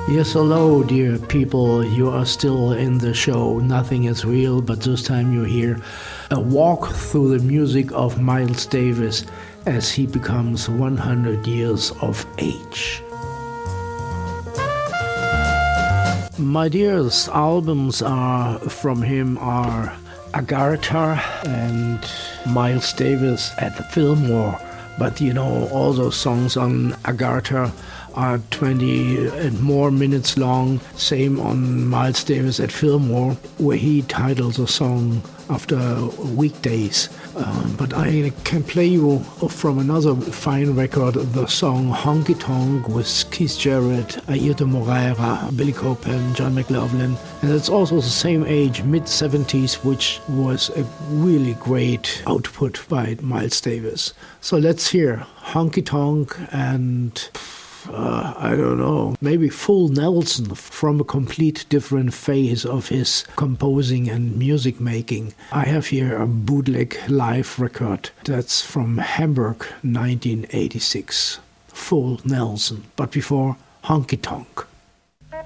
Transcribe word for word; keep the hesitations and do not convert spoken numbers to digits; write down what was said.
Yes, hello, dear people. You are still in the show Nothing is Real, but this time you hear a walk through the music of Miles Davis as he becomes one hundred years of age. My dearest albums are from him are Agartha and Miles Davis at the Fillmore. But you know, all those songs on Agartha are twenty and more minutes long. Same on Miles Davis at Fillmore, where he titles a song after weekdays. Uh, but I can play you from another fine record the song Honky Tonk with Keith Jarrett, Airto Moreira, Billy Copeland, John McLaughlin. And it's also the same age, mid seventies, which was a really great output by Miles Davis. So let's hear Honky Tonk and... Uh, I don't know, maybe Full Nelson from a complete different phase of his composing and music making. I have here a bootleg live record that's from Hamburg, nineteen eighty-six. Full Nelson. But before, Honky Tonk.